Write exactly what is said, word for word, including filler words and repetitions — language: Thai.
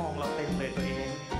องเราเต็มเลยตัวเอง